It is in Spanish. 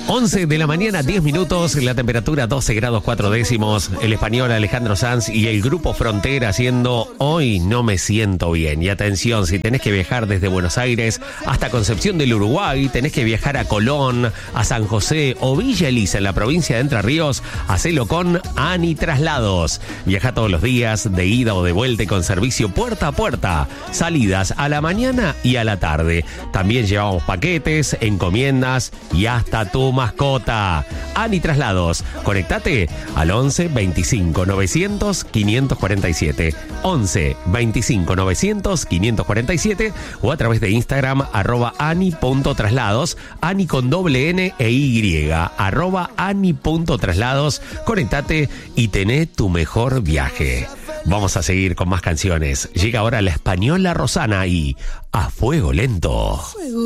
11 de la mañana, 10 minutos, la temperatura 12 grados 4 décimos, el español Alejandro Sanz y el Grupo Frontera haciendo Hoy no me siento bien. Y atención, si tenés que viajar desde Buenos Aires hasta Concepción del Uruguay, tenés que viajar a Colón, a San José o Villa Elisa en la provincia de Entre Ríos, hacelo con Ani Traslados. Viaja todos los días, de ida o de vuelta, con servicio puerta a puerta, salidas a la mañana y a la tarde. También llevamos paquetes, encomiendas y hasta tu mascota. Ani Traslados, conectate al 11 25 900 547, 11 25 900 547 o a través de Instagram @ani.traslados, Ani con doble N e Y, @ani.traslados. Conectate y tené tu mejor viaje. Vamos a seguir con más canciones. Llega ahora la española Rosana y A Fuego Lento.